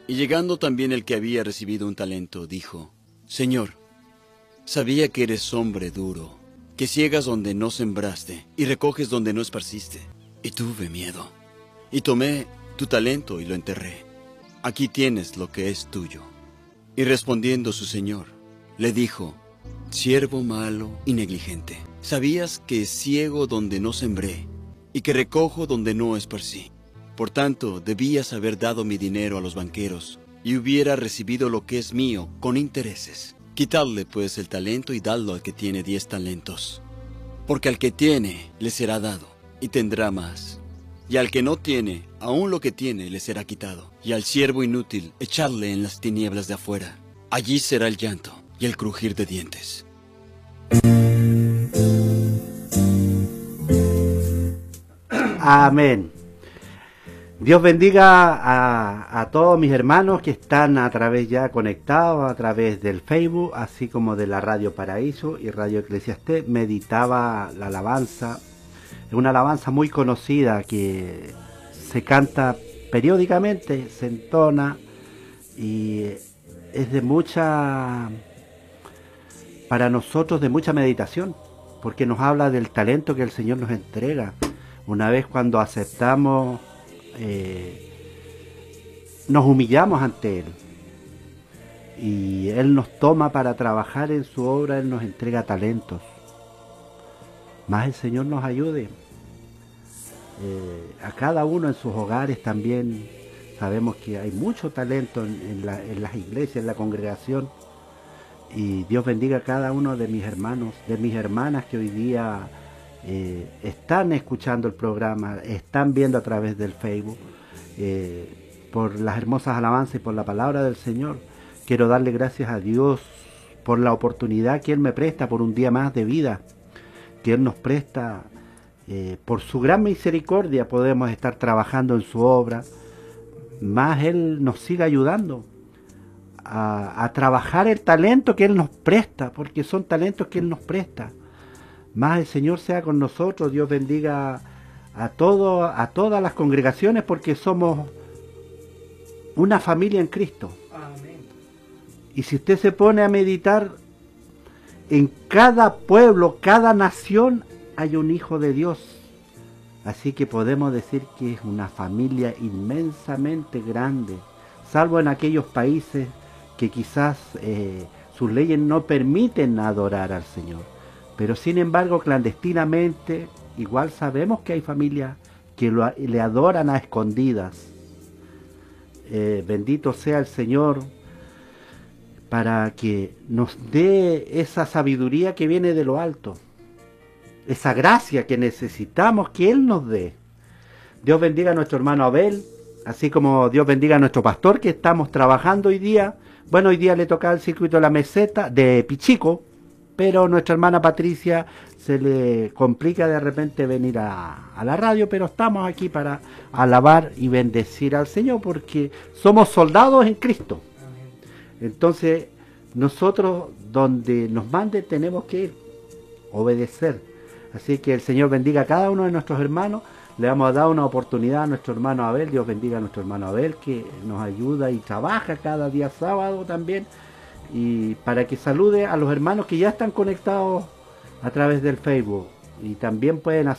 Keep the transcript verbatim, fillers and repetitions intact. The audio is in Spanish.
Y llegando también el que había recibido un talento, dijo: Señor, sabía que eres hombre duro, que ciegas donde no sembraste y recoges donde no esparciste. Y tuve miedo, y tomé tu talento y lo enterré. Aquí tienes lo que es tuyo. Y respondiendo su señor, le dijo: Siervo malo y negligente, sabías que ciego donde no sembré y que recojo donde no esparcí. Por tanto, debías haber dado mi dinero a los banqueros, y hubiera recibido lo que es mío con intereses. Quitadle pues el talento y dadlo al que tiene diez talentos. Porque al que tiene le será dado, y tendrá más. Y al que no tiene, aún lo que tiene le será quitado. Y al siervo inútil, echadle en las tinieblas de afuera. Allí será el llanto y el crujir de dientes. Amén. Dios bendiga a, a todos mis hermanos que están a través ya conectados a través del Facebook, así como de la Radio Paraíso y Radio Eclesiastés. Meditaba la alabanza, es una alabanza muy conocida que se canta periódicamente, se entona y es de mucha, para nosotros de mucha meditación, porque nos habla del talento que el Señor nos entrega. Una vez cuando aceptamos, Eh, nos humillamos ante Él y Él nos toma para trabajar en su obra, Él nos entrega talentos. Más el Señor nos ayude eh, a cada uno en sus hogares también. Sabemos que hay mucho talento en, en, la, en las iglesias, en la congregación, y Dios bendiga a cada uno de mis hermanos, de mis hermanas que hoy día Eh, están escuchando el programa, están viendo a través del Facebook, eh, por las hermosas alabanzas y por la palabra del Señor. Quiero darle gracias a Dios por la oportunidad que Él me presta, por un día más de vida que Él nos presta. Eh, por su gran misericordia podemos estar trabajando en su obra, más Él nos sigue ayudando a, a trabajar el talento que Él nos presta, porque son talentos que Él nos presta. Más el Señor sea con nosotros. Dios bendiga a, todo, a todas las congregaciones, porque somos una familia en Cristo. Amén. Y si usted se pone a meditar, en cada pueblo, cada nación hay un hijo de Dios. Así que podemos decir que es una familia inmensamente grande, salvo en aquellos países que quizás eh, sus leyes no permiten adorar al Señor. Pero sin embargo, clandestinamente, igual sabemos que hay familias que lo, le adoran a escondidas. Eh, bendito sea el Señor para que nos dé esa sabiduría que viene de lo alto, esa gracia que necesitamos que Él nos dé. Dios bendiga a nuestro hermano Abel, así como Dios bendiga a nuestro pastor que estamos trabajando hoy día. Bueno, hoy día le toca el circuito de la meseta de Pichico, pero nuestra hermana Patricia se le complica de repente venir a, a la radio, pero estamos aquí para alabar y bendecir al Señor, porque somos soldados en Cristo. Entonces, nosotros donde nos mande tenemos que ir, obedecer. Así que el Señor bendiga a cada uno de nuestros hermanos. Le vamos a dar una oportunidad a nuestro hermano Abel. Dios bendiga a nuestro hermano Abel, que nos ayuda y trabaja cada día sábado también. Y para que salude a los hermanos que ya están conectados a través del Facebook. Y también pueden